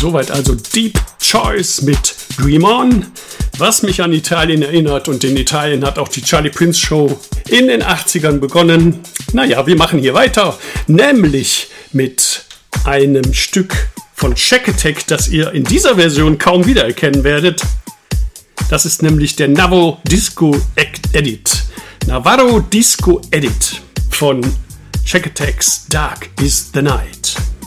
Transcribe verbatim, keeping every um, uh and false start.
Soweit also Deep Choice mit Dream On, was mich an Italien erinnert. Und in Italien hat auch die Charlie Prince Show in den achtzigern begonnen. Naja, wir machen hier weiter, nämlich mit einem Stück von Shack Attack, das ihr in dieser Version kaum wiedererkennen werdet. Das ist nämlich der Navarro Disco Edit. Navarro Disco Edit von Shack Attack's Dark is the Night.